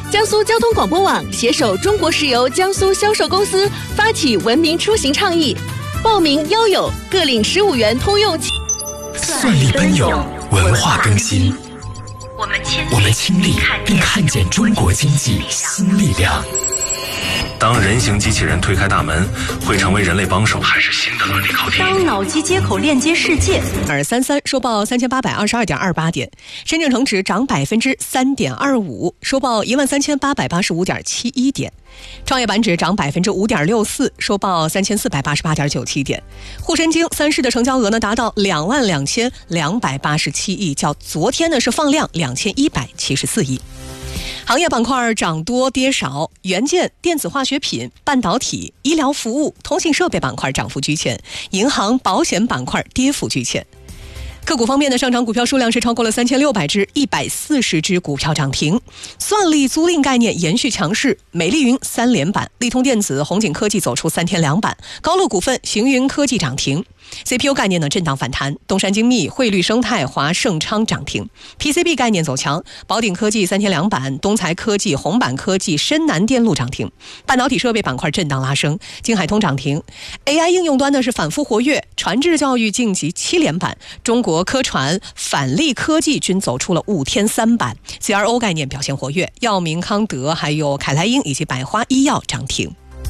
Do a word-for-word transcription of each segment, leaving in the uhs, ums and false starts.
江苏交通广播网携手中国石油江苏销售公司发起文明出行倡议，报名腰友各领十五元通用。 算力奔涌，文化更新，我们亲历并看见中国经济新力量。 当人形机器人推开大门，会成为人类帮手，还是新的伦理考题？ 当脑机接口链接世界。 二三三收报三千八百二十二点二八点，深证成指涨百分之三点二五，收报一万三千八百八十五点七一点。创业板指涨百分之五点六四，收报三千四百八十八点九七点。沪深京三市的成交额呢达到两万两千两百八十七亿，较昨天呢是放量两千一百七十四亿。行业板块涨多跌少，元件、电子化学品、半导体、医疗服务、通信设备板块涨幅居前，银行、保险板块跌幅居前。个股方面的上涨股票数量是超过了三千六百只，一百四十只股票涨停。算力租赁概念延续强势，美丽云三连板，利通电子、红景科技走出三天两板，高露股份、行云科技涨停。C P U 概念呢震荡反弹，东山精密、汇率生态、华盛昌涨停。P C B 概念走强，宝鼎科技三天两板，东财科技、红板科技、深南电路涨停。半导体设备板块震荡拉升，京海通涨停。A I 应用端呢是反复活跃，传智教育晋级七连板，中国科传、反力科技均走出了五天三板。C R O 概念表现活跃，药明康德、还有凯莱英以及百花医药涨停。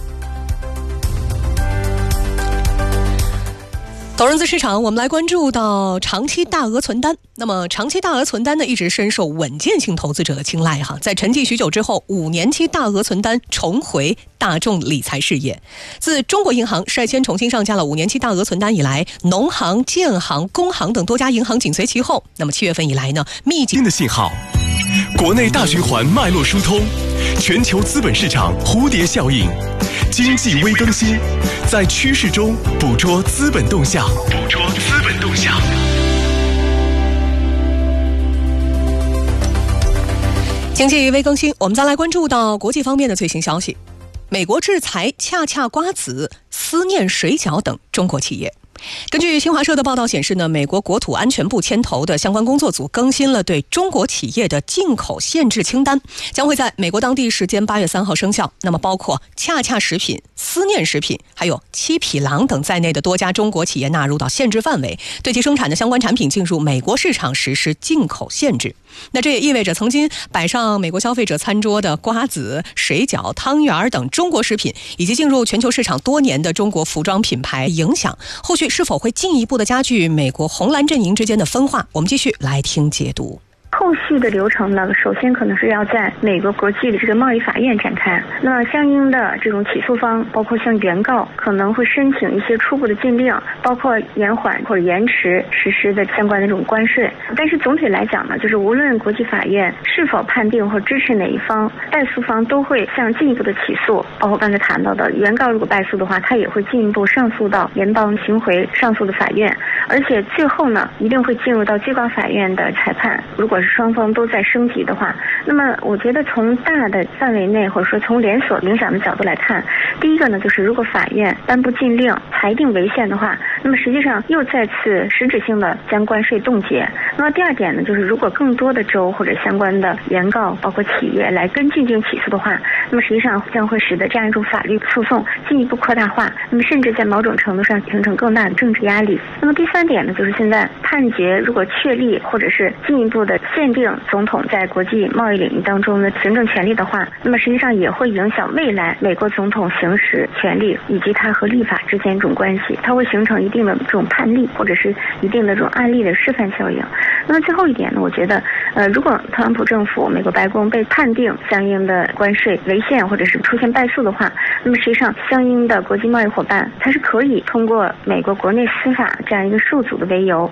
投融资市场，我们来关注到长期大额存单。那么长期大额存单呢，一直深受稳健性投资者的青睐哈。在沉寂许久之后，五年期大额存单重回大众理财视野。自中国银行率先重新上架了五年期大额存单以来，农行、建行、工行等多家银行紧随其后。那么七月份以来呢，密集的信号，国内大循环脉络疏通，全球资本市场蝴蝶效应，经济微更新，在趋势中捕捉资本动向，捕捉资本动向。 经济微更新，我们再来关注到国际方面的最新消息。美国制裁恰恰瓜子、思念水饺等中国企业。根据新华社的报道显示呢，美国国土安全部牵头的相关工作组更新了对中国企业的进口限制清单，将会在美国当地时间八月三号生效。那么包括恰恰食品、思念食品还有七匹狼等在内的多家中国企业纳入到限制范围，对其生产的相关产品进入美国市场实施进口限制。那这也意味着曾经摆上美国消费者餐桌的瓜子、水饺、汤圆等中国食品，以及进入全球市场多年的中国服装品牌影响，后续是否会进一步的加剧美国红蓝阵营之间的分化？我们继续来听解读。 后续的流程呢，首先可能是要在美国国际的这个贸易法院展开。那么相应的这种起诉方，包括像原告，可能会申请一些初步的禁令，包括延缓或者延迟实施的相关的这种关税。但是总体来讲呢，就是无论国际法院是否判定或支持哪一方，败诉方都会向进一步的起诉。包括刚才谈到的，原告如果败诉的话，他也会进一步上诉到联邦巡回上诉的法院，而且最后呢，一定会进入到最高法院的裁判。如果是双方都在升级的话，那么我觉得从大的范围内，或者说从连锁影响的角度来看，第一个呢，就是如果法院颁布禁令裁定违宪的话，那么实际上又再次实质性的将关税冻结。那么第二点呢，就是如果更多的州或者相关的原告包括企业来跟进进行起诉的话，那么实际上将会使得这样一种法律诉讼进一步扩大化，那么甚至在某种程度上形成更大的政治压力。那么第三点呢，就是现在判决如果确立或者是进一步的限定总统在国际贸易领域当中的行政权力的话，那么实际上也会影响未来美国总统行使权力以及他和立法之间这种关系，它会形成一定的这种判例或者是一定的这种案例的示范效应。那么最后一点呢，我觉得呃，如果特朗普政府美国白宫被判定相应的关税违宪或者是出现败诉的话，那么实际上相应的国际贸易伙伴它是可以通过美国国内司法这样一个数组的为由